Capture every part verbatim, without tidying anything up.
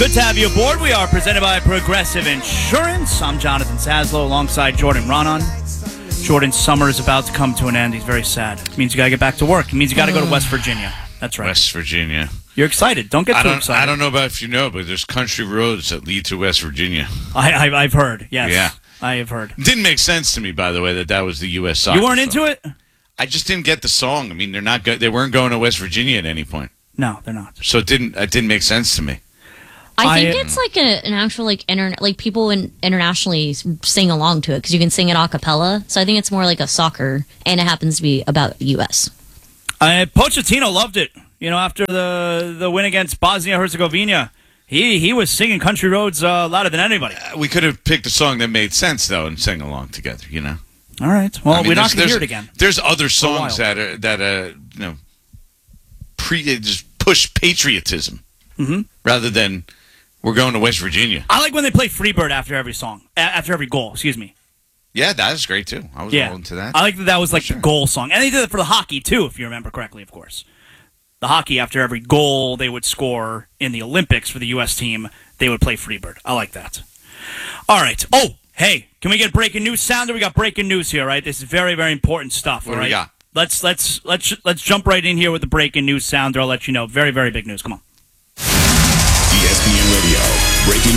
Good to have you aboard. We are presented by Progressive Insurance. I'm Jonathan Saslow alongside Jordan Ronan. Jordan's summer is about to come to an end. He's very sad. It means you got to get back to work. It means you got to go to West Virginia. That's right. West Virginia. You're excited. Don't get I too don't, excited. I don't know about if you know, but there's country roads that lead to West Virginia. I, I, I've heard. Yes. Yeah. I have heard. It didn't make sense to me, by the way, that that was the U S soccer You weren't song. into it? I just didn't get the song. I mean, they're not. Go- they weren't going to West Virginia at any point, No, they're not. so it didn't. It didn't make sense to me. I think I- it's like a, an actual like inter- like people in, internationally sing along to it because you can sing it a cappella. So I think it's more like a soccer, and it happens to be about U S. Uh, Pochettino loved it. You know, after the the win against Bosnia Herzegovina, he he was singing "Country Roads" uh, louder than anybody. Uh, we could have picked a song that made sense though and sang along together. You know. All right. Well, I mean, we're not there's- going to hear it there's- again. There's other a songs while. that are, that uh, you know pre just push patriotism Mm-hmm. rather than we're going to West Virginia. I like when they play Freebird after every song, a- after every goal. Excuse me. Yeah, that is great too. I was Yeah, all into that. I like that. That was like Sure. the goal song, and they did it for the hockey too, if you remember correctly. Of course, the hockey after every goal they would score in the Olympics for the U S team, they would play Freebird. I like that. All right. Oh, hey, can we get breaking news sounder? We got breaking news here, right? This is very, very important stuff. What all do right? we got? Let's let's let's let's jump right in here with the breaking news sounder. I'll let you know. Very, very big news. Come on. E S P N Radio, breaking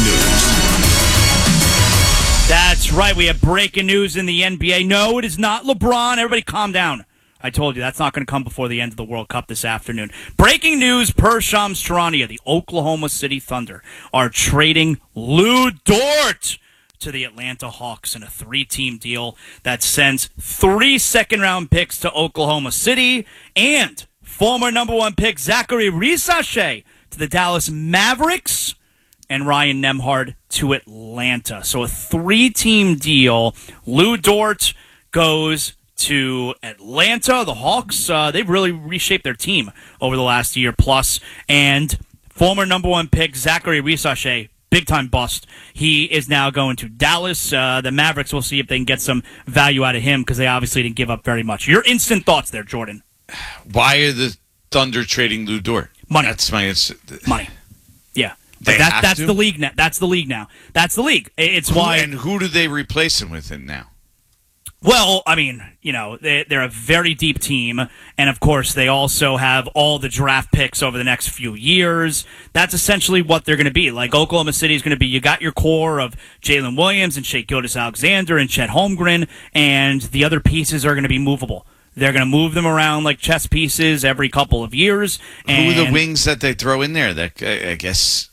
news. That's right. We have breaking news in the N B A. No, it is not LeBron. Everybody calm down. I told you that's not going to come before the end of the World Cup this afternoon. Breaking news per Shams Charania. The Oklahoma City Thunder are trading Lou Dort to the Atlanta Hawks in a three-team deal that sends three second-round picks to Oklahoma City and former number one pick Zachary Risache to the Dallas Mavericks and Ryan Nembhard to Atlanta. So a three-team deal. Lou Dort goes to Atlanta. The Hawks, uh, they've really reshaped their team over the last year plus. And former number one pick Zachary Risache, big-time bust. He is now going to Dallas. Uh, the Mavericks will see if they can get some value out of him because they obviously didn't give up very much. Your instant thoughts there, Jordan. Why are the Thunder trading Lou Dort? Money. That's my instant. Money. Yeah. They that, have that's to? the league now. That's the league now. That's the league. It's why. And who do they replace him with in now? Well, I mean, you know, they, they're a very deep team, and of course, they also have all the draft picks over the next few years. That's essentially what they're going to be. Like Oklahoma City is going to be, you got your core of Jalen Williams and Shea Gilgeous-Alexander and Chet Holmgren, and the other pieces are going to be movable. They're going to move them around like chess pieces every couple of years. And Who are the wings that they throw in there? That I, I guess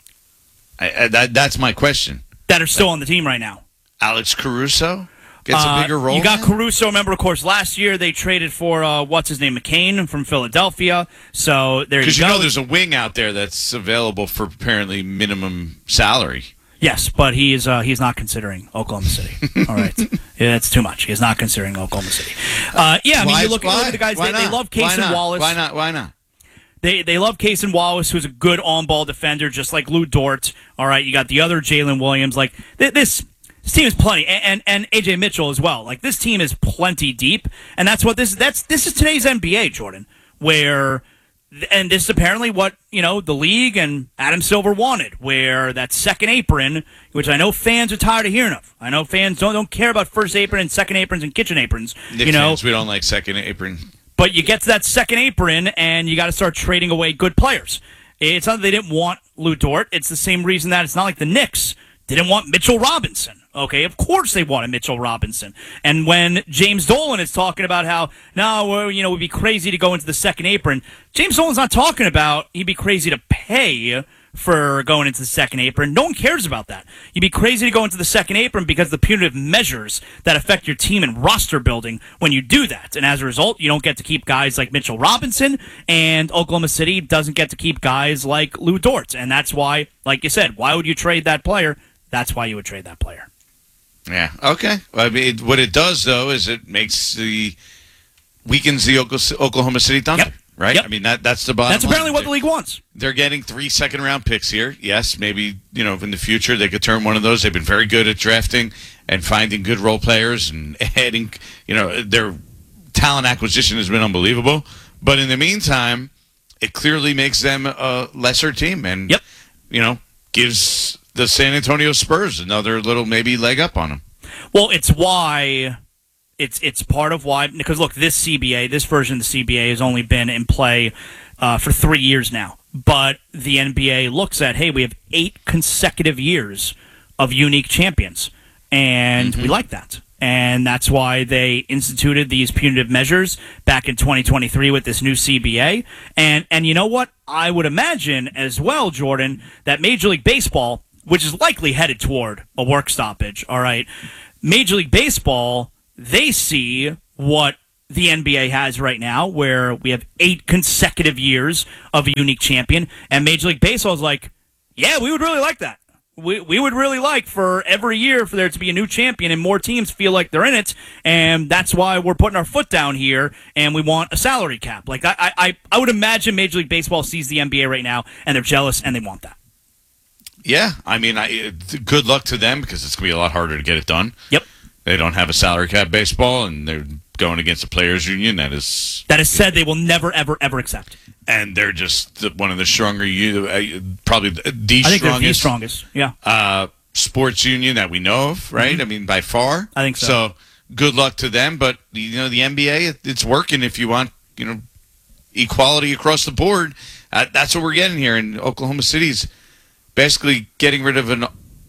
I, I, that, that's my question. that are still on the team right now. Alex Caruso gets Uh, a bigger role. You got now? Caruso. Remember, of course, last year they traded for uh, what's his name, McCain from Philadelphia. So there you Because go. you know there's a wing out there that's available for apparently minimum salary. Yes, but he is uh, he's not considering Oklahoma City. All right, yeah, that's too much. He's not considering Oklahoma City. Uh, yeah, I mean, Why- you look, why? look at the guys. Why They, they not? love Why Case and not? Wallace. Why not? Why not? They they love Case and Wallace, who's a good on-ball defender, just like Lou Dort. All right, you got the other Jalen Williams. Like th- this. This team is plenty, and, and and A J Mitchell as well. Like this team is plenty deep, and that's what this that's this is today's N B A, Jordan. Where, and this is apparently what you know the league and Adam Silver wanted. Where that second apron, which I know fans are tired of hearing of. I know fans don't don't care about first apron and second aprons and kitchen aprons. Nick you know, fans, we don't like second apron. but you get to that second apron, and you got to start trading away good players. It's not that they didn't want Lou Dort. It's the same reason that it's not like the Knicks didn't want Mitchell Robinson. Okay, of course they wanted Mitchell Robinson. And when James Dolan is talking about how, no, well, you know, it would be crazy to go into the second apron, James Dolan's not talking about he'd be crazy to pay for going into the second apron. No one cares about that. You'd be crazy to go into the second apron because of the punitive measures that affect your team and roster building when you do that. And as a result, you don't get to keep guys like Mitchell Robinson, and Oklahoma City doesn't get to keep guys like Lou Dort. And that's why, like you said, why would you trade that player? That's why you would trade that player. Yeah. Okay. Well, I mean, what it does though is it makes the weakens the Oklahoma City Thunder, Yep. right? Yep. I mean that that's the bottom. That's apparently line. what the league wants. They're getting three second round picks here. Yes, maybe you know in the future they could turn one of those. They've been very good at drafting and finding good role players and adding. You know their talent acquisition has been unbelievable. But in the meantime, it clearly makes them a lesser team. And Yep. you know gives the San Antonio Spurs another little maybe leg up on them. Well, it's why it's it's part of why because look, this C B A, this version of the C B A has only been in play uh, for three years now. But the N B A looks at, hey, we have eight consecutive years of unique champions, and mm-hmm. we like that. And that's why they instituted these punitive measures back in twenty twenty-three with this new C B A. And and you know what? I would imagine as well, Jordan, that Major League Baseball, which is likely headed toward a work stoppage, all right, Major League Baseball, they see what the N B A has right now, where we have eight consecutive years of a unique champion, and Major League Baseball is like, yeah, we would really like that. We we would really like for every year for there to be a new champion and more teams feel like they're in it, and that's why we're putting our foot down here, and we want a salary cap. Like I I, I would imagine Major League Baseball sees the N B A right now, and they're jealous, and they want that. Yeah, I mean, I, good luck to them because it's going to be a lot harder to get it done. Yep. They don't have a salary cap baseball, and they're going against a players' union that is that is said they will never, ever, ever accept. And they're just one of the stronger, uh, probably the I think strongest, they're the strongest, yeah. Uh, sports union that we know of, right? Mm-hmm. I mean, by far. I think so. So good luck to them, but you know, the N B A, it, it's working. If you want, you know, equality across the board, uh, that's what we're getting here in Oklahoma City's. Basically, getting rid of a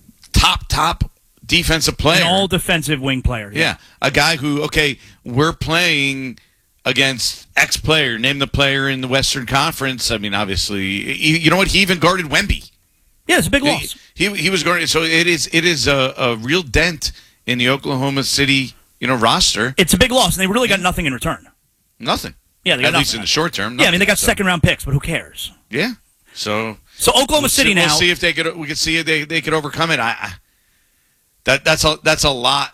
top top defensive player, an all defensive wing player. Yeah. yeah, a guy who okay, we're playing against X player. Name the player in the Western Conference. I mean, obviously, he, you know what? He even guarded Wemby. Yeah, it's a big loss. He he, he was guarding. So it is it is a, a real dent in the Oklahoma City you know roster. It's a big loss, and they really got nothing in return. Nothing. Yeah, they got at nothing. least in the short term. Nothing. Yeah, I mean they got so. second round picks, but who cares? Yeah. So. So Oklahoma we'll City see, now. We'll see if they could. We could see if they they could overcome it. I, I that that's a that's a lot.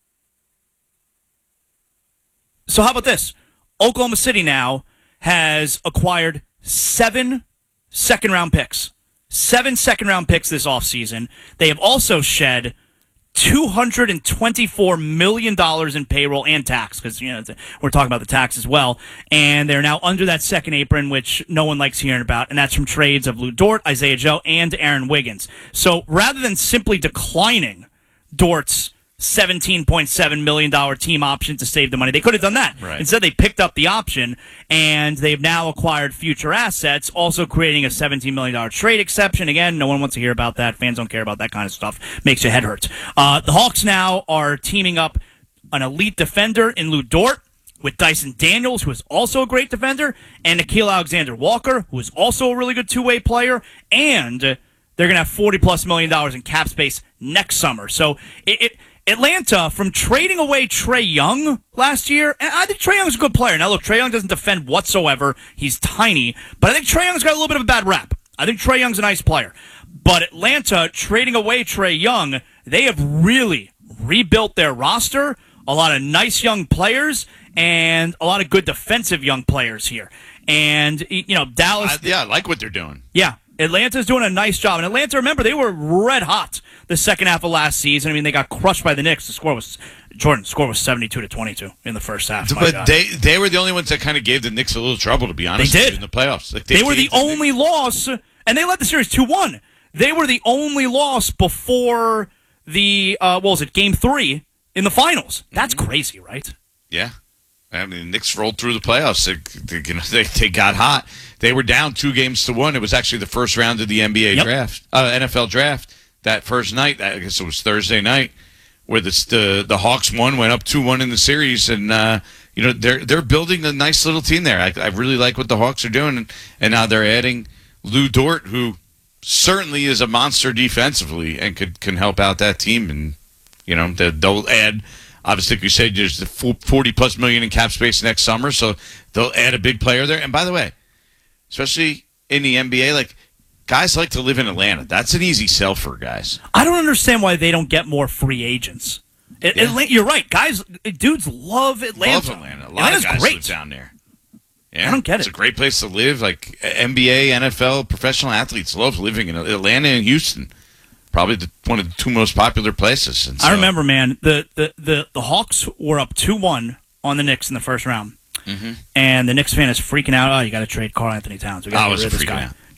So how about this? Oklahoma City now has acquired seven second round picks. Seven second round picks this offseason. They have also shed two hundred twenty-four million dollars in payroll and tax, because you know we're talking about the tax as well. And they're now under that second apron, which no one likes hearing about, and that's from trades of Lou Dort, Isaiah Joe, and Aaron Wiggins. So rather than simply declining Dort's seventeen point seven million dollars team option to save the money, they could have done that. Right. Instead, they picked up the option, and they've now acquired future assets, also creating a seventeen million dollars trade exception. Again, no one wants to hear about that. Fans don't care about that kind of stuff. Makes your head hurt. Uh, the Hawks now are teaming up an elite defender in Lou Dort with Dyson Daniels, who is also a great defender, and Nickeil Alexander-Walker, who is also a really good two-way player, and they're going to have forty plus million dollars in cap space next summer. So it, it Atlanta, from trading away Trae Young last year, and I think Trae Young's a good player. Now, look, Trae Young doesn't defend whatsoever. He's tiny. But I think Trae Young's got a little bit of a bad rap. I think Trae Young's a nice player. But Atlanta, trading away Trae Young, they have really rebuilt their roster. A lot of nice young players and a lot of good defensive young players here. And, you know, Dallas... Uh, yeah, I like what they're doing. Yeah. Atlanta's doing a nice job. And Atlanta, remember, they were red hot the second half of last season. I mean, they got crushed by the Knicks. The score was, Jordan, the score was seventy-two to twenty-two in the first half. But they they were the only ones that kind of gave the Knicks a little trouble, to be honest. They did. In the playoffs. Like they, they were the only Knicks. loss, and they led the series two one. They were the only loss before the, uh, what was it, game three in the finals. That's mm-hmm. crazy, right? Yeah. I mean, the Knicks rolled through the playoffs. They, they, you know, they, they got hot. They were down two games to one. It was actually the first round of the N B A yep. draft, uh, N F L draft. That first night, I guess it was Thursday night, where the the, the Hawks won, went up two one in the series, and uh, you know they're they're building a nice little team there. I, I really like what the Hawks are doing, and, and now they're adding Lou Dort, who certainly is a monster defensively and could can help out that team. And you know they'll add. Obviously, like you said, there's the forty plus million in cap space next summer, so they'll add a big player there. And by the way, especially in the N B A, like guys like to live in Atlanta. That's an easy sell for guys. I don't understand why they don't get more free agents. It, yeah. Atlanta, you're right, guys. Dudes love Atlanta. Love Atlanta. A lot Atlanta's of guys great. live down there. Yeah, I don't get it's it. It's a great place to live. Like N B A, N F L, professional athletes love living in Atlanta and Houston. Probably the, one of the two most popular places. And so, I remember, man, the, the, the, the Hawks were up two one on the Knicks in the first round. Mm-hmm. And the Knicks fan is freaking out. Oh, you got to trade Karl Anthony Towns. We got oh, to was get rid of this freaking guy. out.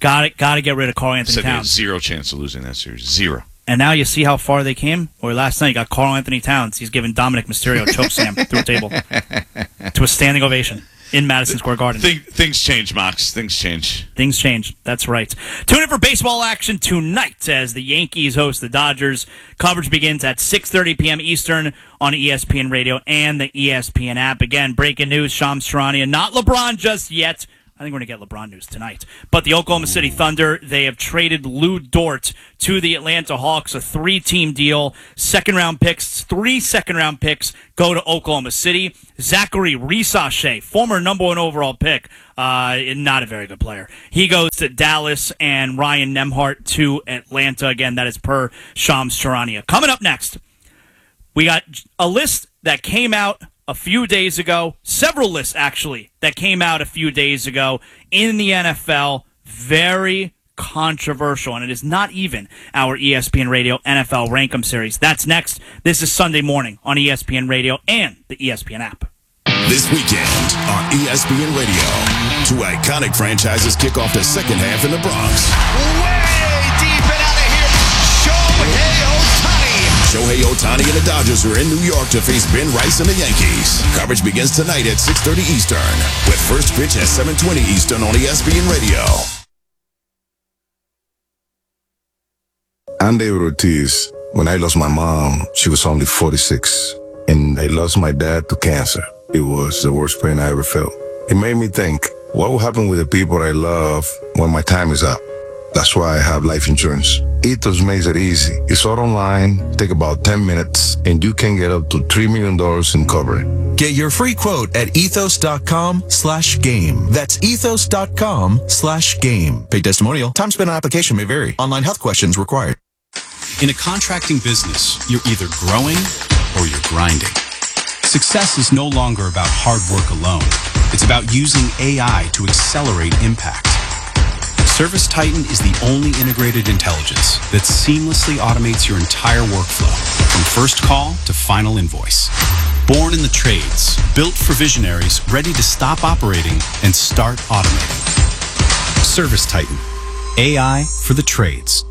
Got it. Got to get rid of Karl Anthony Said they had Towns. zero chance of losing that series. Zero. And now you see how far they came? Or last night you got Karl Anthony Towns. He's giving Dominic Mysterio a choke slam through a table to a standing ovation in Madison Square Garden. Think, things change, Mox. Things change. Things change. That's right. Tune in for baseball action tonight as the Yankees host the Dodgers. Coverage begins at six thirty p.m. Eastern on E S P N Radio and the E S P N app. Again, breaking news, Shams Charania. Not LeBron just yet. I think we're going to get LeBron news tonight. But the Oklahoma City Thunder, they have traded Lou Dort to the Atlanta Hawks, a three-team deal. Second-round picks, three second-round picks go to Oklahoma City. Zachary Risachet, former number one overall pick, uh, not a very good player. He goes to Dallas, and Ryan Nembhard to Atlanta. Again, that is per Shams Charania. Coming up next, we got a list that came out a few days ago, several lists actually, that came out a few days ago in the N F L. Very controversial, and it is not even our E S P N Radio N F L Rankem series. That's next. This is Sunday morning on E S P N Radio and the E S P N app. This weekend on E S P N Radio, two iconic franchises kick off the second half in the Bronx. Way deep and out of here, Shohei Ohtani. Shohei Ohtani and the Dodgers are in New York to face Ben Rice and the Yankees. Coverage begins tonight at six thirty Eastern, with first pitch at seven twenty Eastern on E S P N Radio. I'm David Ortiz. When I lost my mom, she was only forty-six, and I lost my dad to cancer. It was the worst pain I ever felt. It made me think, what will happen with the people I love when my time is up? That's why I have life insurance. Ethos makes it easy. It's all online, take about ten minutes, and you can get up to three million dollars in coverage. Get your free quote at ethos.com slash game. That's ethos.com slash game. Paid testimonial. Time spent on application may vary. Online health questions required. In a contracting business, you're either growing or you're grinding. Success is no longer about hard work alone. It's about using A I to accelerate impact. ServiceTitan is the only integrated intelligence that seamlessly automates your entire workflow, from first call to final invoice. Born in the trades, built for visionaries ready to stop operating and start automating. ServiceTitan, A I for the trades.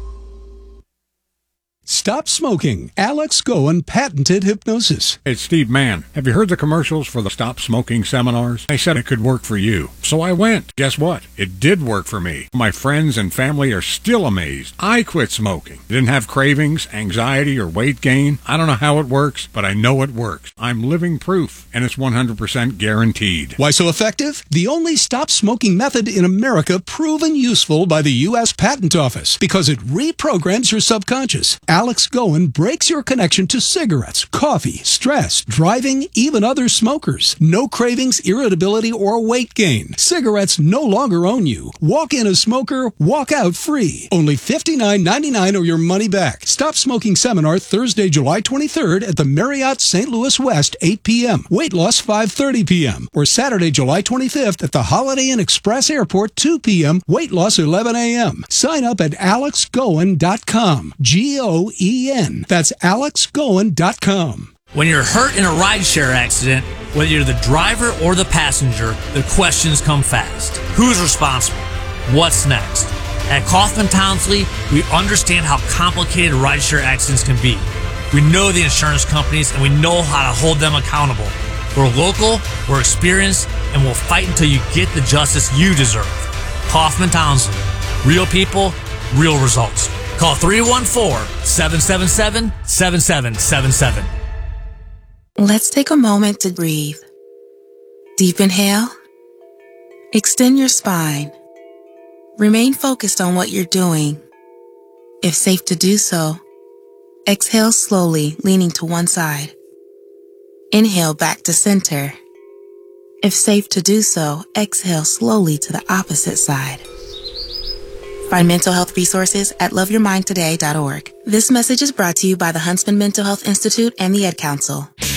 Stop smoking. Alex Goen patented hypnosis. It's Steve Mann. Have you heard the commercials for the Stop Smoking seminars? I said it could work for you. So I went. Guess what? It did work for me. My friends and family are still amazed. I quit smoking. Didn't have cravings, anxiety, or weight gain. I don't know how it works, but I know it works. I'm living proof, and it's one hundred percent guaranteed. Why so effective? The only stop smoking method in America proven useful by the U S Patent Office because it reprograms your subconscious. Alex Goen breaks your connection to cigarettes, coffee, stress, driving, even other smokers. No cravings, irritability, or weight gain. Cigarettes no longer own you. Walk in a smoker, walk out free. Only fifty-nine ninety-nine or your money back. Stop Smoking Seminar Thursday, July twenty-third at the Marriott Saint Louis West, eight p.m. Weight loss, five thirty p.m. Or Saturday, July twenty-fifth at the Holiday Inn Express Airport, two p.m. Weight loss, eleven a.m. Sign up at alex goen dot com. G O E N. That's alex goen dot com. When you're hurt in a rideshare accident, whether you're the driver or the passenger, the questions come fast. Who's responsible? What's next? At Kaufman Townsley, we understand how complicated rideshare accidents can be. We know the insurance companies and we know how to hold them accountable. We're local, we're experienced, and we'll fight until you get the justice you deserve. Kaufman Townsley. Real people, real results. Call three one four, seven seven seven, seven seven seven seven. Let's take a moment to breathe. Deep inhale. Extend your spine. Remain focused on what you're doing. If safe to do so, exhale slowly, leaning to one side. Inhale back to center. If safe to do so, exhale slowly to the opposite side. Find mental health resources at love your mind today dot org. This message is brought to you by the Huntsman Mental Health Institute and the Ad Council.